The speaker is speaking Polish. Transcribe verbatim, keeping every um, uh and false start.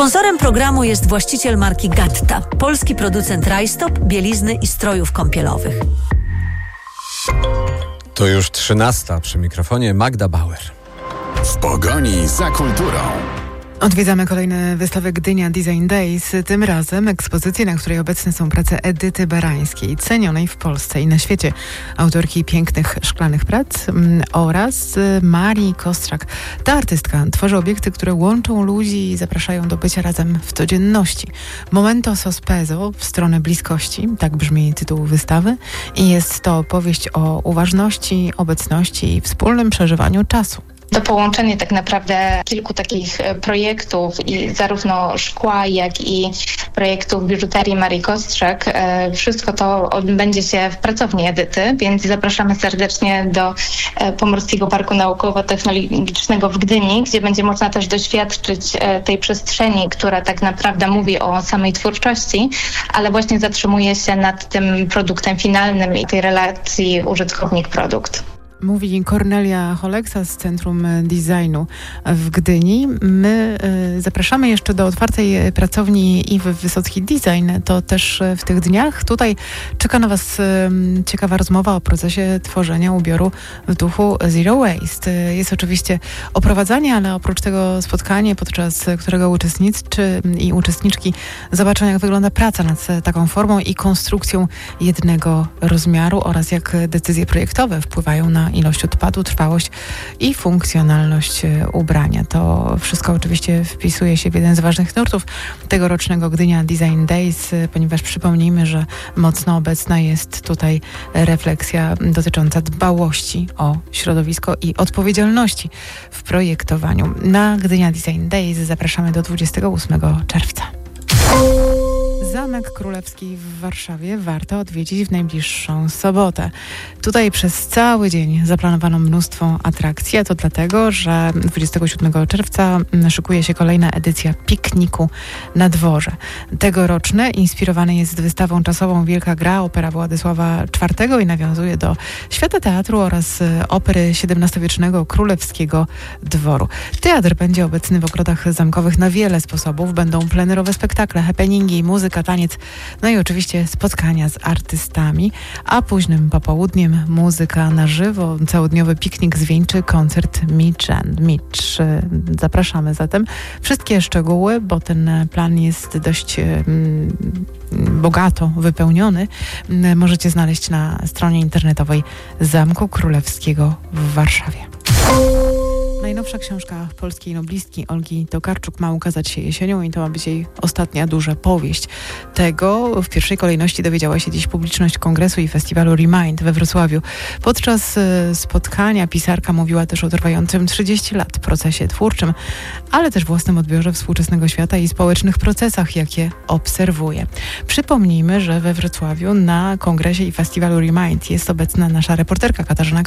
Sponsorem programu jest właściciel marki Gatta, polski producent rajstop, bielizny i strojów kąpielowych. To już trzynasta, przy mikrofonie Magda Bauer. W pogoni za kulturą. Odwiedzamy kolejne wystawy Gdynia Design Days. Tym razem ekspozycję, na której obecne są prace Edyty Barańskiej, cenionej w Polsce i na świecie autorki pięknych szklanych prac, oraz Marii Kostrzak. Ta artystka tworzy obiekty, które łączą ludzi i zapraszają do bycia razem w codzienności. Momento sospeso, w stronę bliskości, tak brzmi tytuł wystawy, i jest to opowieść o uważności, obecności i wspólnym przeżywaniu czasu. To połączenie tak naprawdę kilku takich projektów i zarówno szkła, jak i projektów biżuterii Marii Kostrzak. Wszystko to odbędzie się w pracowni Edyty, więc zapraszamy serdecznie do Pomorskiego Parku Naukowo-Technologicznego w Gdyni, gdzie będzie można też doświadczyć tej przestrzeni, która tak naprawdę mówi o samej twórczości, ale właśnie zatrzymuje się nad tym produktem finalnym i tej relacji użytkownik-produkt. Mówi Kornelia Holeksa z Centrum Designu w Gdyni. My y, zapraszamy jeszcze do otwartej pracowni Iwy Wysocki Design. To też w tych dniach. Tutaj czeka na Was y, ciekawa rozmowa o procesie tworzenia ubioru w duchu Zero Waste. Jest oczywiście oprowadzanie, ale oprócz tego spotkanie, podczas którego uczestnicy i uczestniczki zobaczą, jak wygląda praca nad taką formą i konstrukcją jednego rozmiaru oraz jak decyzje projektowe wpływają na ilość odpadu, trwałość i funkcjonalność ubrania. To wszystko oczywiście wpisuje się w jeden z ważnych nurtów tegorocznego Gdynia Design Days, ponieważ przypomnijmy, że mocno obecna jest tutaj refleksja dotycząca dbałości o środowisko i odpowiedzialności w projektowaniu. Na Gdynia Design Days zapraszamy do dwudziestego ósmego czerwca. Zamek Królewski w Warszawie warto odwiedzić w najbliższą sobotę. Tutaj przez cały dzień zaplanowano mnóstwo atrakcji, a to dlatego, że dwudziestego siódmego czerwca szykuje się kolejna edycja pikniku na dworze. Tegoroczny inspirowany jest wystawą czasową Wielka Gra, opera Władysława czwartego i nawiązuje do świata teatru oraz opery siedemnastowiecznego królewskiego dworu. Teatr będzie obecny w ogrodach zamkowych na wiele sposobów. Będą plenerowe spektakle, happeningi, muzyka, taniec, no i oczywiście spotkania z artystami, a późnym popołudniem muzyka na żywo, całodniowy piknik zwieńczy, koncert Mitch and Mitch. Zapraszamy zatem. Wszystkie szczegóły, bo ten plan jest dość mm, bogato wypełniony, możecie znaleźć na stronie internetowej Zamku Królewskiego w Warszawie. Najnowsza książka polskiej noblistki Olgi Tokarczuk ma ukazać się jesienią i to ma być jej ostatnia duża powieść. Tego w pierwszej kolejności dowiedziała się dziś publiczność kongresu i festiwalu Remind we Wrocławiu. Podczas spotkania pisarka mówiła też o trwającym trzydzieści lat procesie twórczym, ale też własnym odbiorze współczesnego świata i społecznych procesach, jakie obserwuje. Przypomnijmy, że we Wrocławiu na kongresie i festiwalu Remind jest obecna nasza reporterka Katarzyna